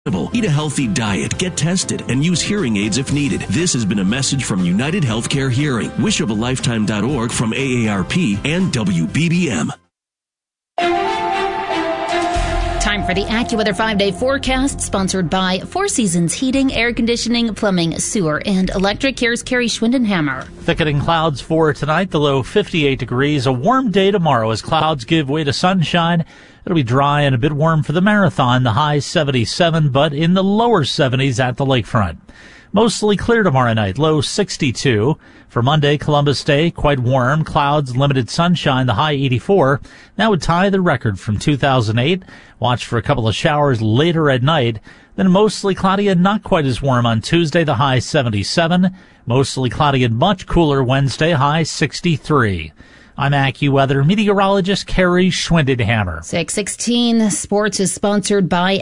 Eat a healthy diet, get tested, and use hearing aids if needed. This has been a message from United Healthcare Hearing, wishofalifetime.org, from AARP and WBBM. Time for the AccuWeather 5-day forecast, sponsored by Four Seasons Heating, Air Conditioning, Plumbing, Sewer, and Electric. Here's Carrie Schwindenhammer. Thickening clouds for tonight, the low 58 degrees. A warm day tomorrow as clouds give way to sunshine. It'll be dry and a bit warm for the marathon, the high 77, but in the lower 70s at the lakefront. Mostly clear tomorrow night, low 62. For Monday, Columbus Day, quite warm, clouds, limited sunshine, the high 84. That would tie the record from 2008. Watch for a couple of showers later at night. Then mostly cloudy and not quite as warm on Tuesday, the high 77. Mostly cloudy and much cooler Wednesday, high 63. I'm AccuWeather meteorologist Carrie Schwindenhammer. 6:16 Sports is sponsored by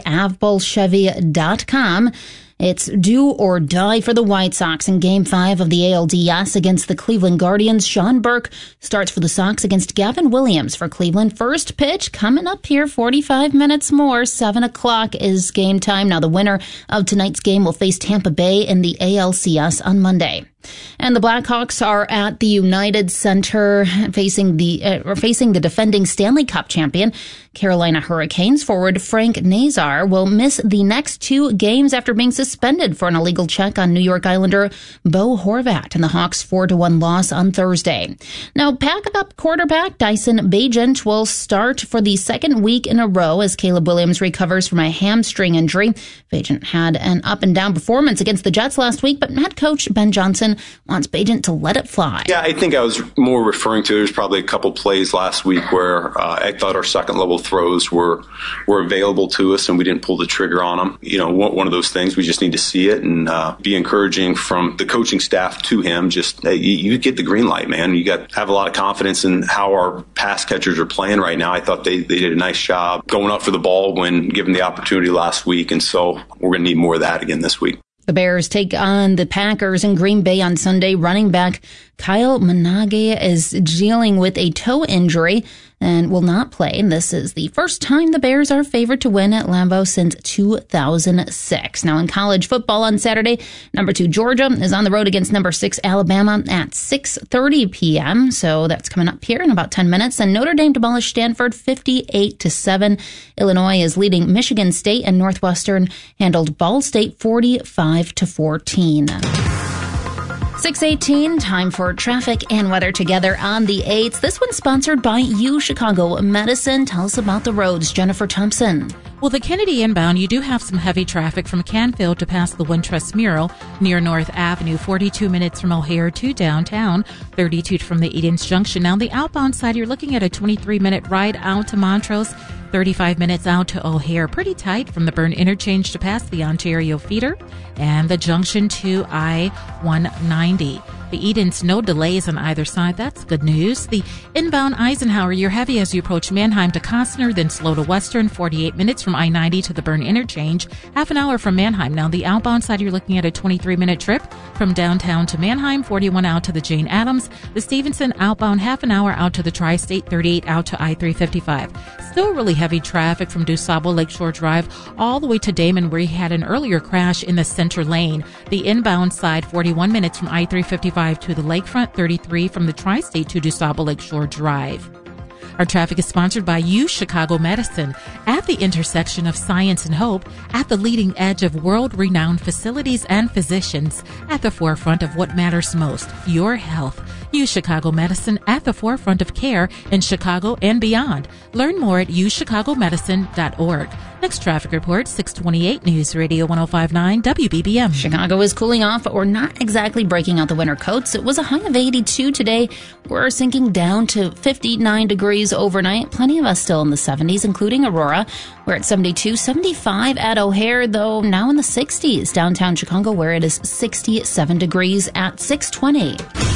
AvBolshevy.com. It's do or die for the White Sox in Game 5 of the ALDS against the Cleveland Guardians. Sean Burke starts for the Sox against Gavin Williams for Cleveland. First pitch coming up here, 45 minutes more. 7 o'clock is game time. Now the winner of tonight's game will face Tampa Bay in the ALCS on Monday. And the Blackhawks are at the United Center facing the defending Stanley Cup champion Carolina Hurricanes. Forward Frank Nazar will miss the next 2 games after being suspended for an illegal check on New York Islander Bo Horvat in the Hawks' 4-1 loss on Thursday. Now, backup quarterback Dyson Bagent will start for the second week in a row as Caleb Williams recovers from a hamstring injury. Bagent had an up-and-down performance against the Jets last week, but head coach Ben Johnson wants Bagent to let it fly. Yeah, I think I was more referring to, there's probably a couple plays last week where I thought our second-level throws were available to us and we didn't pull the trigger on them. You know, one of those things, we just need to see it and be encouraging from the coaching staff to him. Just, hey, you get the green light, man. You got to have a lot of confidence in how our pass catchers are playing right now. I thought they did a nice job going up for the ball when given the opportunity last week, and so we're going to need more of that again this week. The Bears take on the Packers in Green Bay on Sunday. Running back Kyle Manage is dealing with a toe injury and will not play. This is the first time the Bears are favored to win at Lambeau since 2006. Now in college football on Saturday, number 2 Georgia is on the road against number 6 Alabama at 6:30 p.m. So that's coming up here in about 10 minutes. And Notre Dame demolished Stanford 58-7. Illinois is leading Michigan State, and Northwestern handled Ball State 45-14. 6:18, time for traffic and weather together on the 8th. This one's sponsored by U Chicago Medicine. Tell us about the roads, Jennifer Thompson. Well, the Kennedy inbound, you do have some heavy traffic from Canfield to past the Wintrust mural near North Avenue, 42 minutes from O'Hare to downtown, 32 from the Edens Junction. Now, the outbound side, you're looking at a 23-minute ride out to Montrose, 35 minutes out to O'Hare. Pretty tight from the Byrne Interchange to past the Ontario Feeder and the junction to I-190. The Edens, no delays on either side. That's good news. The inbound Eisenhower, you're heavy as you approach Mannheim to Costner, then slow to Western, 48 minutes from I-90 to the Byrne Interchange, half an hour from Mannheim. Now, the outbound side, you're looking at a 23-minute trip from downtown to Mannheim, 41 out to the Jane Addams. The Stevenson outbound, half an hour out to the Tri-State, 38 out to I-355. Still really heavy traffic from DuSable Lakeshore Drive all the way to Damon, where you had an earlier crash in the center lane. The inbound side, 41 minutes from I-355 to the lakefront, 33 from the Tri-State to DuSable Lakeshore Drive. Our traffic is sponsored by U Chicago Medicine. At the intersection of science and hope, at the leading edge of world-renowned facilities and physicians, at the forefront of what matters most, your health. U Chicago Medicine, at the forefront of care in Chicago and beyond. Learn more at uchicago.medicine.org. Next traffic report, 628 News Radio 105.9 WBBM. Chicago is cooling off, or not exactly breaking out the winter coats. It was a high of 82 today. We're sinking down to 59 degrees overnight. Plenty of us still in the 70s, including Aurora. We're at 72, 75 at O'Hare, though now in the 60s. Downtown Chicago, where it is 67 degrees at 620.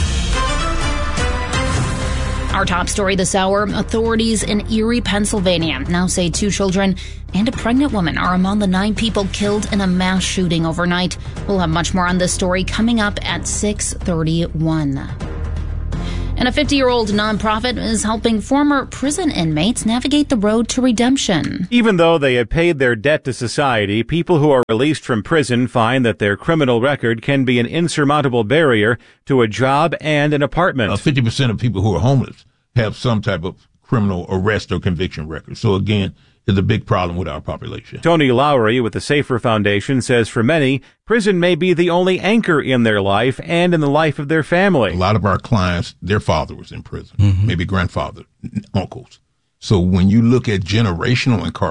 Our top story this hour, authorities in Erie, Pennsylvania now say 2 children and a pregnant woman are among the 9 people killed in a mass shooting overnight. We'll have much more on this story coming up at 6:31. And a 50-year-old nonprofit is helping former prison inmates navigate the road to redemption. Even though they have paid their debt to society, people who are released from prison find that their criminal record can be an insurmountable barrier to a job and an apartment. 50% of people who are homeless have some type of criminal arrest or conviction record. So again, it's a big problem with our population. Tony Lowry with the Safer Foundation says for many, prison may be the only anchor in their life and in the life of their family. A lot of our clients, their father was in prison, maybe grandfather, uncles. So when you look at generational incarceration,